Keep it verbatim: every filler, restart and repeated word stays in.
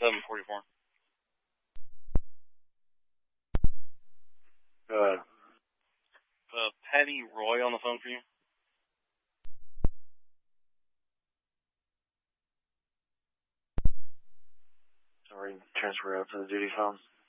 seven forty-four. Go ahead. Uh, Patty Roy on the phone for you. Sorry, transfer out to the duty phone.